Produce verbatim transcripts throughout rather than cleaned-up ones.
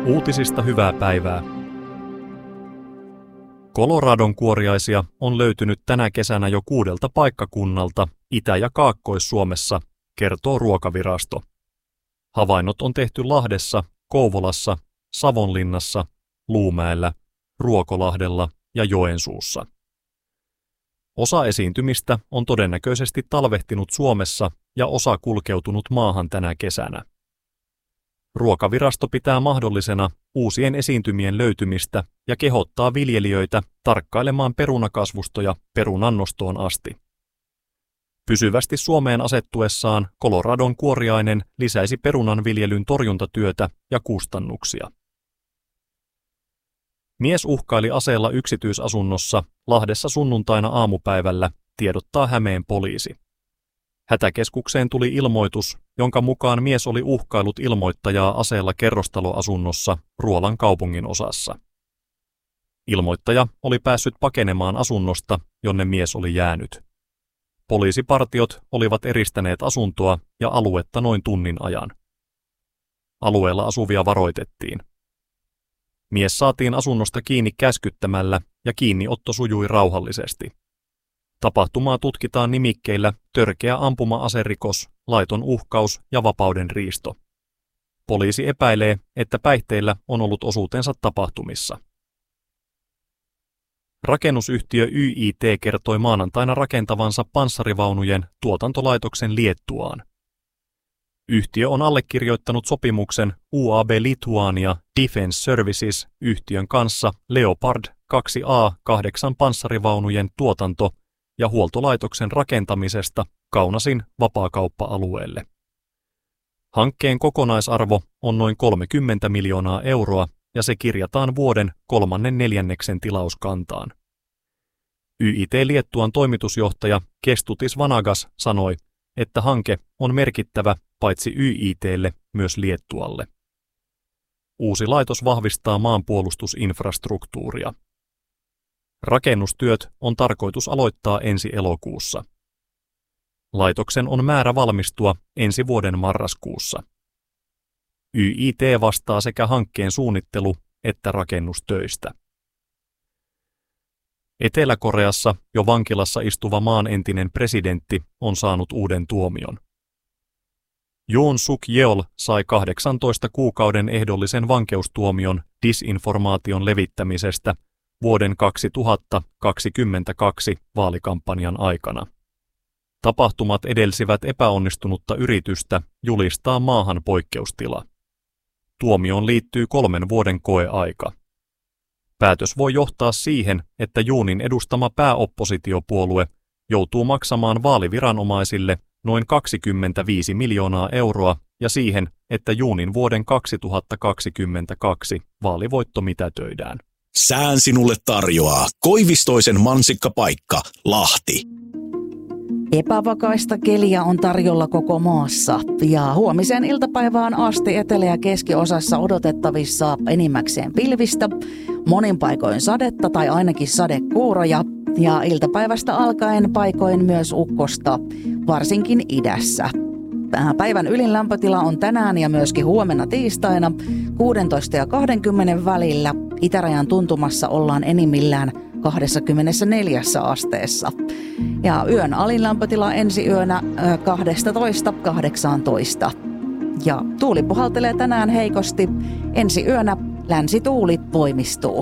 Uutisista hyvää päivää. Coloradon kuoriaisia on löytynyt tänä kesänä jo kuudelta paikkakunnalta Itä- ja Kaakkois-Suomessa, kertoo Ruokavirasto. Havainnot on tehty Lahdessa, Kouvolassa, Savonlinnassa, Luumäellä, Ruokolahdella ja Joensuussa. Osa esiintymistä on todennäköisesti talvehtinut Suomessa ja osa kulkeutunut maahan tänä kesänä. Ruokavirasto pitää mahdollisena uusien esiintymien löytymistä ja kehottaa viljelijöitä tarkkailemaan perunakasvustoja perunannostoon asti. Pysyvästi Suomeen asettuessaan Coloradon kuoriainen lisäisi perunanviljelyn torjuntatyötä ja kustannuksia. Mies uhkaili aseella yksityisasunnossa Lahdessa sunnuntaina aamupäivällä, tiedottaa Hämeen poliisi. Hätäkeskukseen tuli ilmoitus, jonka mukaan mies oli uhkaillut ilmoittajaa aseella kerrostaloasunnossa Ruolan kaupungin osassa. Ilmoittaja oli päässyt pakenemaan asunnosta, jonne mies oli jäänyt. Poliisipartiot olivat eristäneet asuntoa ja aluetta noin tunnin ajan. Alueella asuvia varoitettiin. Mies saatiin asunnosta kiinni käskyttämällä ja kiinniotto sujui rauhallisesti. Tapahtumaa tutkitaan nimikkeillä törkeä ampuma-aserikos, laiton uhkaus ja vapauden riisto. Poliisi epäilee, että päihteillä on ollut osuutensa tapahtumissa. Rakennusyhtiö Y I T kertoi maanantaina rakentavansa panssarivaunujen tuotantolaitoksen Liettuaan. Yhtiö on allekirjoittanut sopimuksen U A B Lithuania Defense Services -yhtiön kanssa Leopard kaksi A kahdeksan panssarivaunujen tuotanto- ja huoltolaitoksen rakentamisesta Kaunasin vapaakauppa-alueelle. Hankkeen kokonaisarvo on noin kolmekymmentä miljoonaa euroa ja se kirjataan vuoden kolmannen neljänneksen tilauskantaan. Y I T Liettuan toimitusjohtaja Kestutis Vanagas sanoi, että hanke on merkittävä paitsi Y I T:lle myös Liettualle. Uusi laitos vahvistaa maanpuolustusinfrastruktuuria. Rakennustyöt on tarkoitus aloittaa ensi elokuussa. Laitoksen on määrä valmistua ensi vuoden marraskuussa. Y I T vastaa sekä hankkeen suunnittelu- että rakennustöistä. Etelä-Koreassa jo vankilassa istuva maan entinen presidentti on saanut uuden tuomion. Yoon Suk Yeol sai kahdeksantoista kuukauden ehdollisen vankeustuomion disinformaation levittämisestä vuoden kaksituhattakaksikymmentäkaksi vaalikampanjan aikana. Tapahtumat edelsivät epäonnistunutta yritystä julistaa maahan poikkeustila. Tuomioon liittyy kolmen vuoden koeaika. Päätös voi johtaa siihen, että Yoonin edustama pääoppositiopuolue joutuu maksamaan vaaliviranomaisille noin kaksikymmentäviisi miljoonaa euroa ja siihen, että Yoonin vuoden kaksituhattakaksikymmentäkaksi vaalivoitto mitätöidään. Sään sinulle tarjoaa Koivistoisen mansikkapaikka, Lahti. Epävakaista keliä on tarjolla koko maassa ja huomisen iltapäivään asti etelä- ja keskiosassa odotettavissa enimmäkseen pilvistä, monin paikoin sadetta tai ainakin sadekuuroja ja iltapäivästä alkaen paikoin myös ukkosta, varsinkin idässä. Päivän ylin lämpötila on tänään ja myöskin huomenna tiistaina kuusitoista ja kaksikymmentä välillä. Itärajan tuntumassa ollaan enimmillään kaksikymmentäneljä asteessa. Ja yön alin lämpötila ensi yönä kaksitoista kahdeksantoista. Ja tuuli puhaltelee tänään heikosti. Ensi yönä länsituuli voimistuu.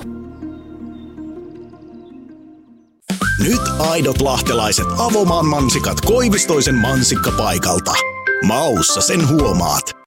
Nyt aidot lahtelaiset Avomaan mansikat Koivistoisen mansikkapaikalta. Maussa sen huomaat.